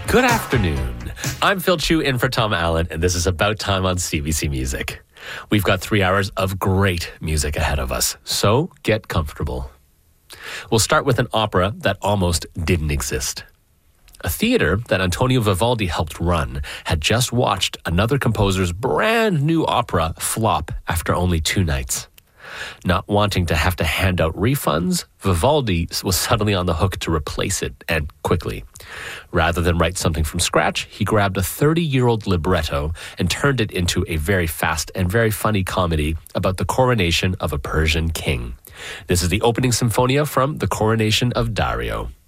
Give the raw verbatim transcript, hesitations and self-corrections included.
Good afternoon. I'm Phil Chu in for Tom Allen, and this is About Time on C B C Music. We've got three hours of great music ahead of us, so get comfortable. We'll start with an opera that almost didn't exist. A theater that Antonio Vivaldi helped run had just watched another composer's brand new opera flop after only two nights. Not wanting to have to hand out refunds, Vivaldi was suddenly on the hook to replace it, and quickly. Rather than write something from scratch, he grabbed a thirty-year-old libretto and turned it into a very fast and very funny comedy about the coronation of a Persian king. This is the opening symphonia from The Coronation of Dario.